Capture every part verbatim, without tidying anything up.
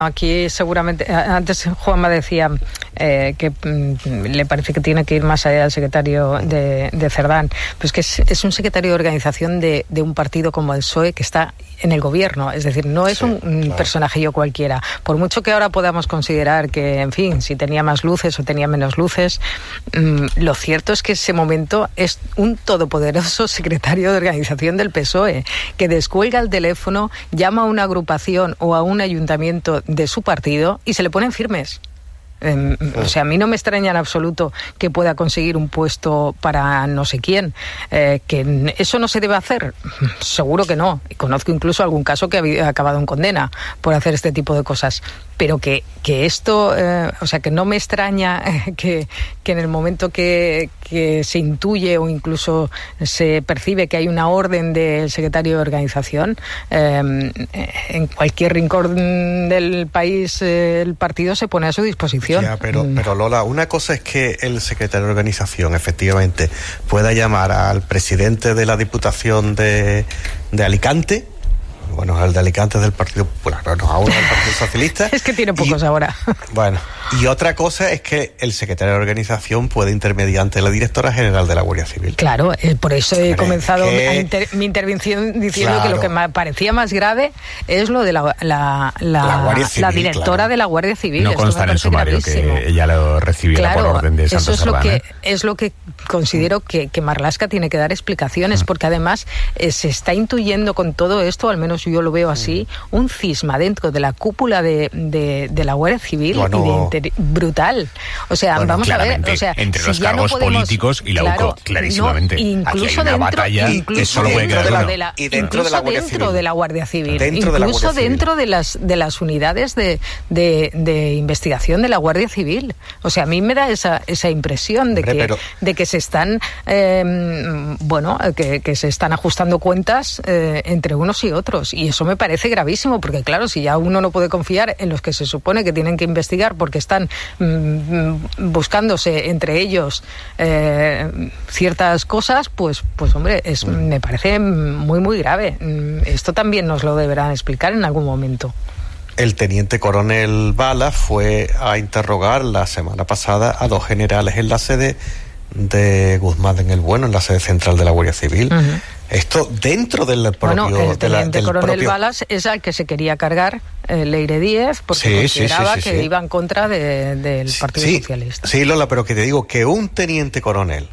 Aquí seguramente, antes Juanma decía eh, que mm, le parece que tiene que ir más allá del secretario de, de Cerdán, pues que es, es un secretario de organización de, de un partido como el P S O E que está en el gobierno, es decir, no es sí, un claro. personajillo cualquiera. Por mucho que ahora podamos considerar que, en fin, si tenía más luces o tenía menos luces, mmm, lo cierto es que ese momento es un todopoderoso secretario de organización del P S O E, que descuelga el teléfono, llama a una agrupación o a un ayuntamiento de su partido y se le ponen firmes. Eh, o sea, a mí no me extraña en absoluto que pueda conseguir un puesto para no sé quién. Eh, que eso no se debe hacer, seguro que no. Y conozco incluso algún caso que ha acabado en condena por hacer este tipo de cosas. Pero que, que esto, eh, o sea, que no me extraña eh, que, que en el momento que, que se intuye o incluso se percibe que hay una orden del secretario de organización, eh, en cualquier rincón del país eh, el partido se pone a su disposición. Ya, pero, pero Lola, una cosa es que el secretario de organización efectivamente pueda llamar al presidente de la Diputación de, de Alicante, bueno, el de Alicante es del Partido Popular, no, no, ahora del Partido Socialista. Es que tiene pocos y, ahora. Bueno, y otra cosa es que el secretario de organización puede intermediar ante la directora general de la Guardia Civil. Claro, eh, por eso he Hombre, comenzado que... inter, mi intervención diciendo claro. que lo que me parecía más grave es lo de la, la, la, la, Civil, la directora claro. de la Guardia Civil. No Esto consta en el sumario gravísimo. Que ella lo recibiera claro, por orden de Santos eso es lo Cerdán, que ¿eh? es lo que considero que, que Marlaska tiene que dar explicaciones, mm. porque además eh, se está intuyendo con todo esto, al menos yo lo veo así, mm. un cisma dentro de la cúpula de, de, de la Guardia Civil bueno, y de inter... brutal. O sea, bueno, vamos a ver, o sea, entre si los cargos no podemos, políticos y la claro, U C O, clarísimamente. No, incluso Aquí hay una dentro, batalla incluso que solo puede dentro, quedar de la, y dentro incluso de la Guardia dentro Civil. de la Guardia Civil, Dentro incluso de la Guardia Civil. dentro de las de las unidades de, de, de investigación de la Guardia Civil. O sea, a mí me da esa esa impresión de Hombre, que pero... de que se están eh, bueno, que, que se están ajustando cuentas eh, entre unos y otros, y eso me parece gravísimo, porque claro, si ya uno no puede confiar en los que se supone que tienen que investigar porque están mm, buscándose entre ellos eh, ciertas cosas, pues pues hombre, es, mm. me parece muy muy grave. Esto también nos lo deberán explicar en algún momento. El teniente coronel Bala fue a interrogar la semana pasada a dos generales en la sede de Guzmán en el Bueno, en la sede central de la Guardia Civil. Uh-huh. Esto dentro del propio... Bueno, el teniente de la, coronel propio... Balas es al que se quería cargar eh, Leire Díez, porque sí, consideraba sí, sí, sí, que sí. iba en contra de, del sí, Partido sí, Socialista. Sí, Lola, pero que te digo, que un teniente coronel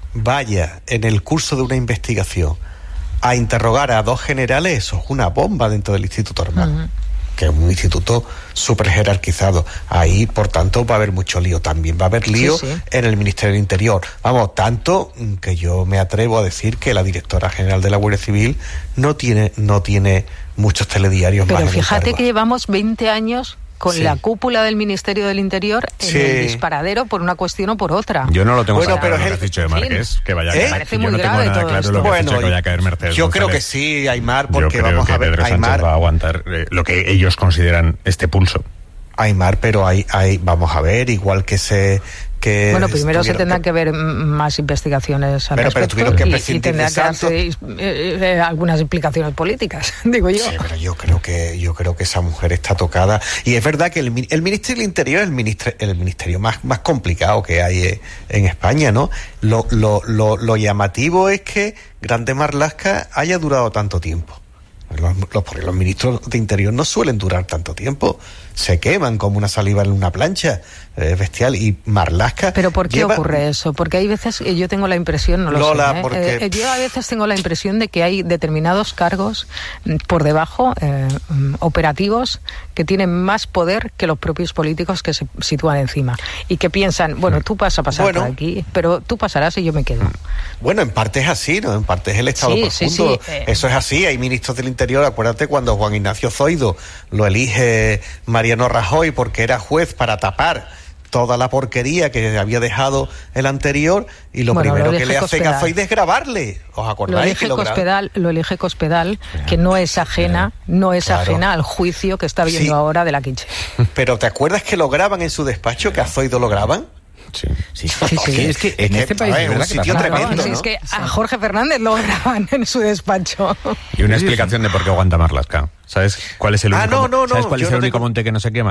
vaya en el curso de una investigación a interrogar a dos generales, eso es una bomba dentro del Instituto Armado. Uh-huh. Que es un instituto súper jerarquizado. Ahí, por tanto, va a haber mucho lío. También va a haber lío sí, sí. en el Ministerio del Interior. Vamos, tanto que yo me atrevo a decir que la directora general de la Guardia Civil no tiene, no tiene muchos telediarios Pero más. Pero fíjate que llevamos veinte años con sí. la cúpula del Ministerio del Interior en sí. el disparadero por una cuestión o por otra. Yo no lo tengo bueno, claro, pero lo que has dicho de Márquez, ¿Eh? que vaya a caer. Me parece yo muy no tengo grave nada todo claro esto. lo que bueno, has dicho que vaya a caer Mercedes Yo González. creo que sí, Aymar, porque yo creo vamos que a ver, Pedro Sánchez Aymar va a aguantar eh, lo que ellos consideran este pulso. Aymar, pero hay, hay, vamos a ver, igual que se... Que bueno, primero se tendrán que... que ver más investigaciones al pero, respecto pero que y, y tendrán que hacer eh, eh, algunas implicaciones políticas, digo yo. Sí, pero yo creo que yo creo que esa mujer está tocada, y es verdad que el, el Ministerio del Interior es el ministerio, el ministerio más, más complicado que hay en España, ¿no? Lo, lo, lo, lo llamativo es que Grande Marlaska haya durado tanto tiempo. Los, los, porque los ministros de Interior no suelen durar tanto tiempo, se queman como una saliva en una plancha, es bestial. Y Marlaska... ¿Pero por qué lleva... ocurre eso? Porque hay veces, yo tengo la impresión, no lo Lola, sé, ¿eh? porque... Eh, yo a veces tengo la impresión de que hay determinados cargos por debajo, eh, operativos, que tienen más poder que los propios políticos que se sitúan encima, y que piensan, bueno, tú vas a pasar bueno, por aquí, pero tú pasarás y yo me quedo. Bueno, en parte es así, ¿no? En parte es el Estado sí, profundo. Sí, sí, eh... Eso es así, hay ministros del Interior, acuérdate cuando Juan Ignacio Zoido lo elige Mariano Rajoy porque era juez para tapar toda la porquería que había dejado el anterior, y lo bueno, primero lo que le hacen a Zoido es grabarle. ¿Os acordáis? Lo elige que lo Cospedal, lo elige Cospedal, que no es ajena, no es claro. ajena al juicio que está viendo sí. ahora de la Quiche. Pero ¿te acuerdas que lo graban en su despacho, que a Zoido lo graban? Sí. Sí, Sí, sí. Es que en Es este que, país a ver, es verdad un que sitio las tremendo, graban, Sí, ¿no? es que a Jorge Fernández lo graban en su despacho. Y una explicación de por qué aguanta Marlaska. ¿Sabes cuál es el Ah, único, no, no, no, ¿sabes cuál yo es el no único tengo- monte que no se quema?